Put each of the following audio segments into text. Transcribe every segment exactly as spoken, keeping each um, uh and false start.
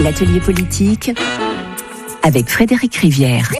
L'atelier politique avec Frédéric Rivière.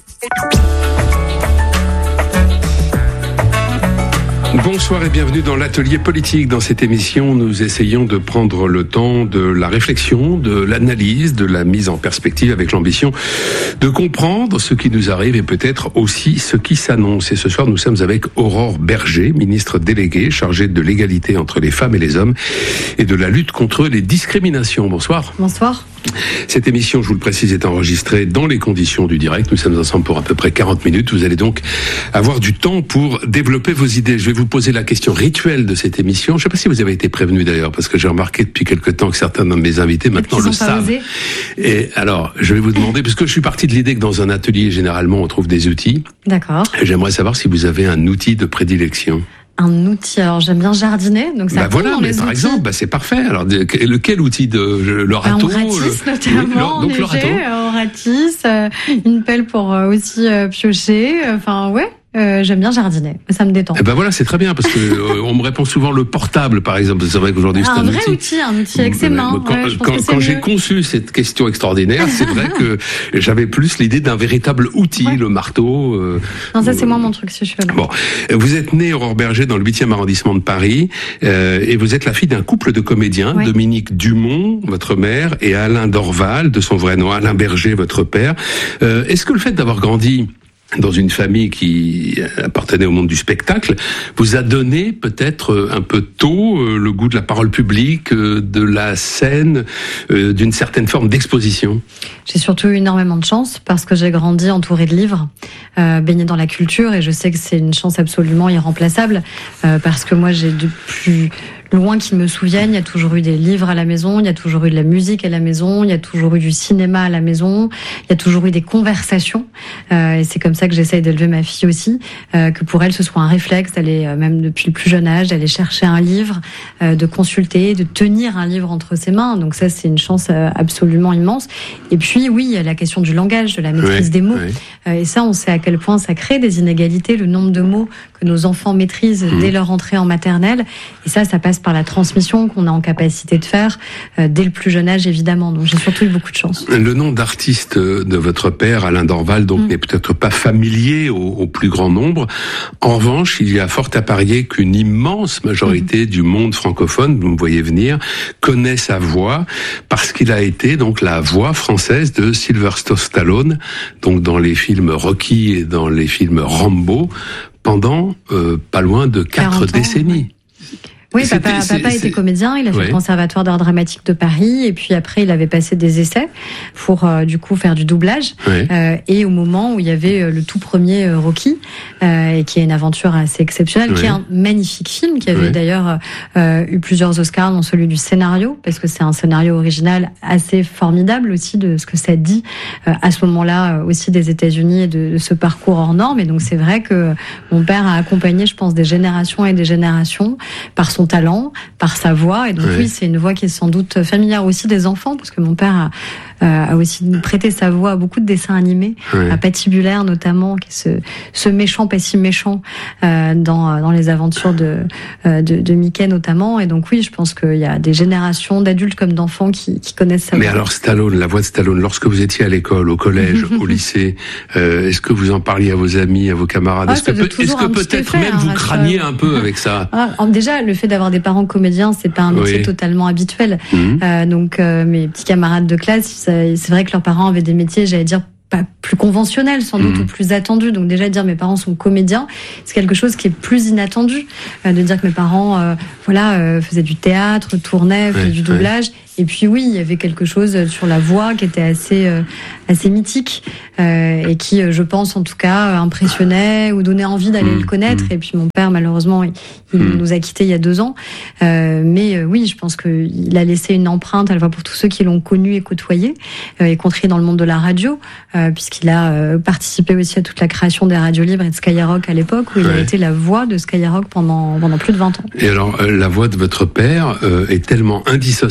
Bonsoir et bienvenue dans l'atelier politique. Dans cette émission, nous essayons de prendre le temps de la réflexion, de l'analyse, de la mise en perspective avec l'ambition de comprendre ce qui nous arrive et peut-être aussi ce qui s'annonce. Et ce soir, nous sommes avec Aurore Bergé, ministre déléguée chargée de l'égalité entre les femmes et les hommes et de la lutte contre les discriminations. Bonsoir. Bonsoir. Cette émission, je vous le précise, est enregistrée dans les conditions du direct. Nous sommes ensemble pour à peu près quarante minutes. Vous allez donc avoir du temps pour développer vos idées. Je vais vous poser la question rituelle de cette émission. Je ne sais pas si vous avez été prévenu d'ailleurs, parce que j'ai remarqué depuis quelque temps que certains de mes invités maintenant le savent. Osé. Et alors, je vais vous demander, parce que je suis parti de l'idée que dans un atelier, généralement, on trouve des outils. D'accord. Et j'aimerais savoir si vous avez un outil de prédilection. Un outil, alors j'aime bien jardiner, donc ça bah compte voilà, dans mais les par outils. exemple, bah c'est parfait. Alors, lequel outil de le râteau, bah, on ratisse le, notamment, oui, le, donc léger, le râteau. On ratisse, euh, une pelle pour euh, aussi euh, piocher. Enfin ouais. Euh, j'aime bien jardiner, ça me détend. Eh ben voilà, c'est très bien parce que euh, on me répond souvent le portable, par exemple. C'est vrai qu'aujourd'hui ah, c'est un, un vrai outil. outil, un outil avec ses mains. Quand, ouais, quand, quand j'ai conçu cette question extraordinaire, c'est vrai que j'avais plus l'idée d'un véritable outil, ouais. Le marteau. Euh, non, ça c'est euh, moi mon truc, si je fais là. Bon, vous êtes née Aurore Bergé dans le huitième arrondissement de Paris euh, et vous êtes la fille d'un couple de comédiens, ouais. Dominique Dumont, votre mère, et Alain Dorval, de son vrai nom, Alain Berger, votre père. Euh, est-ce que le fait d'avoir grandi dans une famille qui appartenait au monde du spectacle, vous a donné peut-être un peu tôt le goût de la parole publique, de la scène, d'une certaine forme d'exposition? J'ai surtout eu énormément de chance parce que j'ai grandi entourée de livres, euh, baignée dans la culture, et je sais que c'est une chance absolument irremplaçable euh, parce que moi j'ai de plus loin qu'ils me souviennent, il y a toujours eu des livres à la maison, il y a toujours eu de la musique à la maison, il y a toujours eu du cinéma à la maison, il y a toujours eu des conversations. Euh, et c'est comme ça que j'essaye d'élever ma fille aussi, euh, que pour elle ce soit un réflexe d'aller, euh, même depuis le plus jeune âge, d'aller chercher un livre, euh, de consulter, de tenir un livre entre ses mains. Donc ça, c'est une chance euh, absolument immense. Et puis oui, il y a la question du langage, de la maîtrise oui, des mots. Oui. Euh, et ça, on sait à quel point ça crée des inégalités, le nombre de mots que nos enfants maîtrisent mmh. dès leur entrée en maternelle. Et ça, ça passe par la transmission qu'on a en capacité de faire euh, dès le plus jeune âge, évidemment. Donc j'ai surtout eu beaucoup de chance. Le nom d'artiste de votre père, Alain Dorval, donc mmh. n'est peut-être pas familier au, au plus grand nombre. En revanche, il y a fort à parier qu'une immense majorité mmh. du monde francophone, vous me voyez venir, connaît sa voix parce qu'il a été donc la voix française de Sylvester Stallone, donc dans les films Rocky et dans les films Rambo, pendant euh, pas loin de quatre décennies. Ouais. Oui, papa, papa était comédien, il a fait ouais. le Conservatoire d'art dramatique de Paris, et puis après il avait passé des essais pour euh, du coup faire du doublage. Ouais. Euh, et au moment où il y avait le tout premier euh, Rocky, euh, et qui est une aventure assez exceptionnelle, ouais. qui est un magnifique film, qui avait ouais. d'ailleurs euh, eu plusieurs Oscars, dont celui du scénario, parce que c'est un scénario original assez formidable aussi de ce que ça dit euh, à ce moment-là euh, aussi des États-Unis et de, de ce parcours hors norme. Et donc c'est vrai que mon père a accompagné, je pense, des générations et des générations par son talent, par sa voix, et donc oui, oui c'est une voix qui est sans doute familière aussi des enfants, parce que mon père a, euh, a aussi prêté sa voix à beaucoup de dessins animés, oui. à Patibulaire notamment, qui est ce, ce méchant pas si méchant euh, dans, dans les aventures de, euh, de, de Mickey notamment, et donc oui, je pense qu'il y a des générations d'adultes comme d'enfants qui, qui connaissent sa Mais voix. Mais alors Stallone, la voix de Stallone, lorsque vous étiez à l'école, au collège, au lycée, euh, est-ce que vous en parliez à vos amis, à vos camarades? ah, Est-ce que, peut, est-ce que peut-être effet, même hein, vous crâniez un peu avec ça? ah, Déjà, le fait d'avoir des parents comédiens, c'est pas un métier oui. totalement habituel. Mmh. Euh, donc euh, mes petits camarades de classe, c'est vrai que leurs parents avaient des métiers, j'allais dire, pas plus conventionnel sans doute mmh. ou plus attendu. Donc déjà dire mes parents sont comédiens, c'est quelque chose qui est plus inattendu. Euh, de dire que mes parents euh, voilà euh, faisaient du théâtre, tournaient, faisaient ouais, du doublage. Ouais. Et puis oui, il y avait quelque chose sur la voix qui était assez euh, assez mythique euh, et qui, je pense en tout cas, impressionnait ou donnait envie d'aller mmh. le connaître. Mmh. Et puis mon père, malheureusement, il, il mmh. nous a quittés il y a deux ans. Euh, mais euh, oui, je pense qu'il a laissé une empreinte à la fois pour tous ceux qui l'ont connu et côtoyé, euh, y compris dans le monde de la radio, euh, puisqu'il a euh, participé aussi à toute la création des radios libres et de Skyrock à l'époque, où il ouais. a été la voix de Skyrock pendant pendant plus de vingt ans. Et alors, euh, la voix de votre père euh, est tellement indissociable des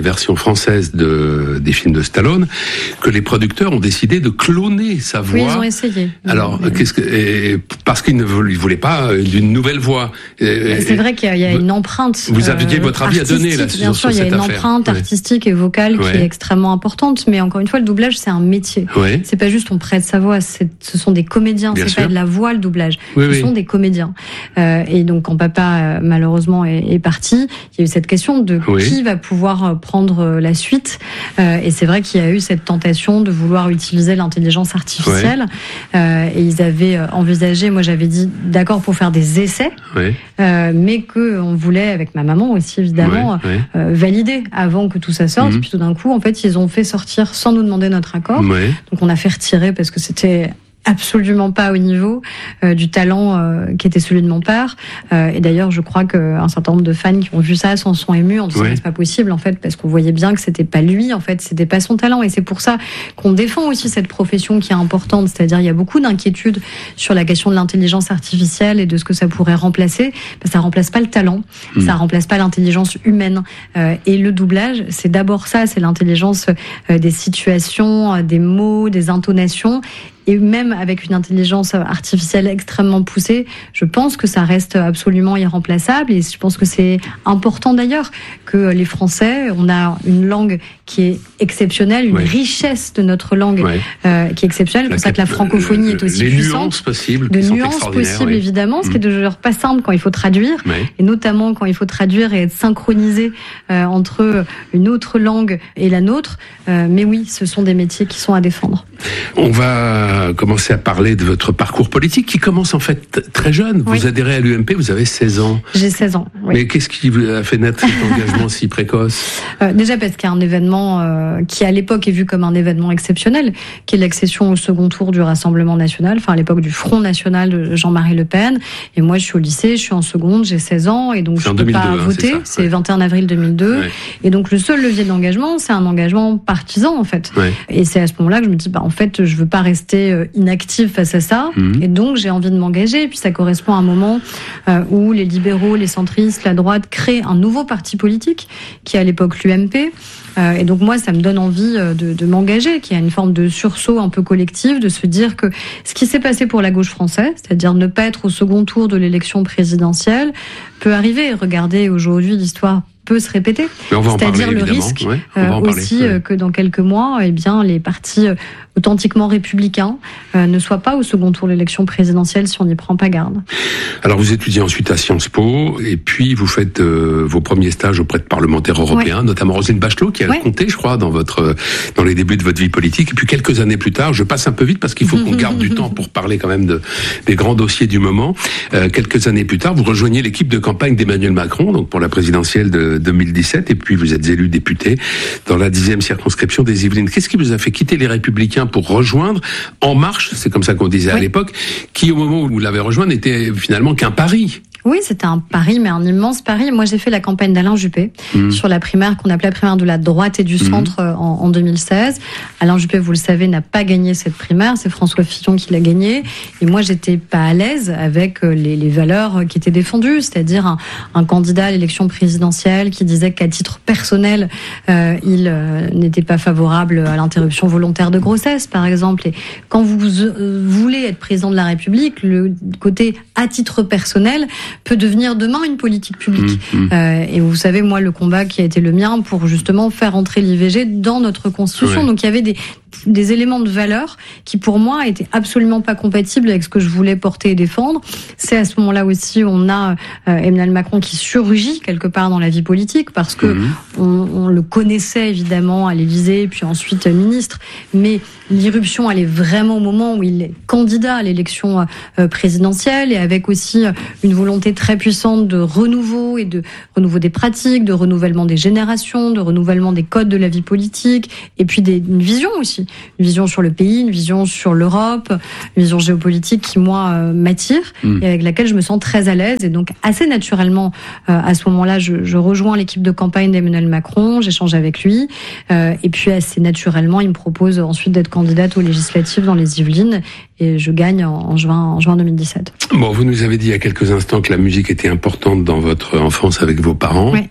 version française de, des films de Stallone, que les producteurs ont décidé de cloner sa voix. Oui, ils ont essayé. Alors, oui. qu'est-ce que, et, parce qu'ils ne voulaient pas d'une nouvelle voix. Et, c'est vrai qu'il y a, il y a une empreinte. Vous aviez euh, votre avis à donner là sur, bien sûr, sur cette affaire. Il y a une empreinte ouais. artistique et vocale ouais. qui est extrêmement importante, mais encore une fois, le doublage c'est un métier. Ouais. C'est pas juste on prête sa voix, c'est, ce sont des comédiens. Bien c'est sûr. Pas de la voix le doublage. Oui, ce oui. sont des comédiens. Euh, et donc quand papa malheureusement est, est parti, il y a eu cette question de oui. qui va pouvoir prendre la suite. Euh, et c'est vrai qu'il y a eu cette tentation de vouloir utiliser l'intelligence artificielle. Ouais. Euh, et ils avaient envisagé, moi j'avais dit d'accord pour faire des essais, ouais. euh, mais que on voulait avec ma maman aussi évidemment ouais. Ouais. Euh, valider avant que tout ça sorte. Mmh. Puis tout d'un coup, en fait, ils ont fait sortir sans nous demander notre accord. Ouais. Donc on a fait retirer parce que c'était absolument pas au niveau euh, du talent euh, qui était celui de mon père. Euh, et d'ailleurs, je crois qu'un certain nombre de fans qui ont vu ça s'en sont émus en disant ouais. c'est pas possible en fait, parce qu'on voyait bien que c'était pas lui en fait, c'était pas son talent. Et c'est pour ça qu'on défend aussi cette profession qui est importante. C'est-à-dire, il y a beaucoup d'inquiétudes sur la question de l'intelligence artificielle et de ce que ça pourrait remplacer. Ben, ça remplace pas le talent, mmh. ça remplace pas l'intelligence humaine. Euh, et le doublage, c'est d'abord ça, c'est l'intelligence euh, des situations, euh, des mots, des intonations. Et même avec une intelligence artificielle extrêmement poussée, je pense que ça reste absolument irremplaçable. Et je pense que c'est important d'ailleurs que les Français, on a une langue qui est exceptionnelle, une oui. richesse de notre langue oui. euh, qui est exceptionnelle. C'est pour ça que la francophonie euh, est aussi les puissante. Nuances possibles, de nuances possibles, oui. évidemment, ce mmh. qui est de genre pas simple quand il faut traduire. Oui. Et notamment quand il faut traduire et être synchronisé euh, entre une autre langue et la nôtre. Euh, mais oui, ce sont des métiers qui sont à défendre. On va commencer à parler de votre parcours politique qui commence en fait très jeune. Oui. Vous adhérez à l'U M P, vous avez seize ans. J'ai seize ans, oui. Mais qu'est-ce qui vous a fait naître cet engagement si précoce ? euh, Déjà parce qu'il y a un événement euh, qui à l'époque est vu comme un événement exceptionnel, qui est l'accession au second tour du Rassemblement National, enfin à l'époque du Front National de Jean-Marie Le Pen. Et moi je suis au lycée, je suis en seconde, j'ai seize ans et donc c'est je ne peux pas hein, voter. C'est, c'est ouais. vingt et un avril deux mille deux. Ouais. Et donc le seul levier d'engagement, c'est un engagement partisan en fait. Ouais. Et c'est à ce moment-là que je me dis, bah en fait, je veux pas rester inactive face à ça, mmh. et donc j'ai envie de m'engager. Et puis ça correspond à un moment euh, où les libéraux, les centristes, la droite créent un nouveau parti politique, qui est à l'époque l'U M P. Euh, et donc moi, ça me donne envie de, de m'engager, qu'il y a une forme de sursaut un peu collectif, de se dire que ce qui s'est passé pour la gauche française, c'est-à-dire ne pas être au second tour de l'élection présidentielle, peut arriver. Regardez aujourd'hui l'histoire peut se répéter. C'est-à-dire parler, le risque ouais, euh, aussi ouais. que dans quelques mois, eh bien, les partis authentiquement républicains euh, ne soient pas au second tour de l'élection présidentielle si on n'y prend pas garde. Alors vous étudiez ensuite à Sciences Po et puis vous faites euh, vos premiers stages auprès de parlementaires européens, ouais. notamment Roselyne Bachelot qui a ouais. compté, je crois, dans votre dans les débuts de votre vie politique. Et puis quelques années plus tard, je passe un peu vite parce qu'il faut qu'on garde du temps pour parler quand même de des grands dossiers du moment. Euh, quelques années plus tard, vous rejoignez l'équipe de campagne d'Emmanuel Macron, donc pour la présidentielle de deux mille dix-sept, et puis vous êtes élu député dans la dixième circonscription des Yvelines. Qu'est-ce qui vous a fait quitter les Républicains pour rejoindre En Marche, c'est comme ça qu'on disait oui. à l'époque, qui au moment où vous l'avez rejoint n'était finalement qu'un pari? Oui, c'était un pari, mais un immense pari. Moi, j'ai fait la campagne d'Alain Juppé mmh. sur la primaire qu'on appelait la primaire de la droite et du centre mmh. en, en deux mille seize. Alain Juppé, vous le savez, n'a pas gagné cette primaire. C'est François Fillon qui l'a gagnée. Et moi, j'étais pas à l'aise avec les, les valeurs qui étaient défendues, c'est-à-dire un, un candidat à l'élection présidentielle qui disait qu'à titre personnel, euh, il euh, n'était pas favorable à l'interruption volontaire de grossesse, par exemple. Et quand vous euh, voulez être président de la République, le côté à titre personnel peut devenir demain une politique publique. Mmh, mmh. Euh, et vous savez, moi, le combat qui a été le mien pour justement faire entrer l'I V G dans notre Constitution. Ouais. Donc il y avait des, des éléments de valeur qui, pour moi, étaient absolument pas compatibles avec ce que je voulais porter et défendre. C'est à ce moment-là aussi où on a euh, Emmanuel Macron qui surgit quelque part dans la vie politique parce que mmh. on, on le connaissait évidemment à l'Élysée, puis ensuite ministre. Mais l'irruption, elle est vraiment au moment où il est candidat à l'élection euh, présidentielle et avec aussi une volonté très puissante de renouveau et de renouveau des pratiques, de renouvellement des générations, de renouvellement des codes de la vie politique et puis des, une vision aussi, une vision sur le pays, une vision sur l'Europe, une vision géopolitique qui, moi, euh, m'attire mmh. et avec laquelle je me sens très à l'aise. Et donc, assez naturellement, euh, à ce moment-là, je, je rejoins l'équipe de campagne d'Emmanuel Macron, j'échange avec lui euh, et puis assez naturellement, il me propose ensuite d'être candidate aux législatives dans les Yvelines et je gagne en, en, juin, en juin deux mille dix-sept. Bon, vous nous avez dit il y a quelques instants que la musique était importante dans votre enfance avec vos parents. Oui.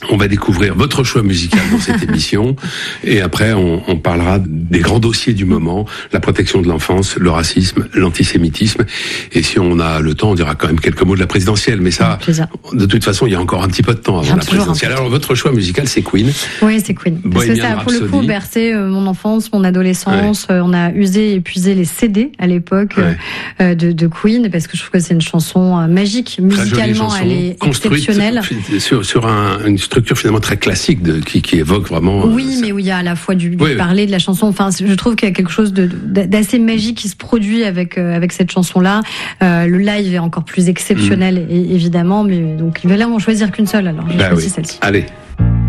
On va découvrir votre choix musical dans cette émission et après on, on parlera des grands dossiers du moment, la protection de l'enfance, le racisme, l'antisémitisme et si on a le temps on dira quand même quelques mots de la présidentielle mais ça de toute façon il y a encore un petit peu de temps avant la présidentielle. Alors votre choix musical c'est Queen. Oui c'est Queen. Parce que ça a pour le coup bercé mon enfance, mon adolescence, ouais. On a usé et épuisé les C D à l'époque ouais. de, de Queen parce que je trouve que c'est une chanson magique, musicalement chanson, elle est exceptionnelle. Sur, sur un, une structure finalement très classique de, qui, qui évoque vraiment... Oui, euh, mais où il y a à la fois du, du oui, parler, de la chanson. Enfin, je trouve qu'il y a quelque chose de, d'assez magique qui se produit avec, euh, avec cette chanson-là. Euh, le live est encore plus exceptionnel, mmh. et, évidemment. Mais donc, il va là en choisir qu'une seule. Alors, j'ai bah choisi oui. celle-ci. Allez.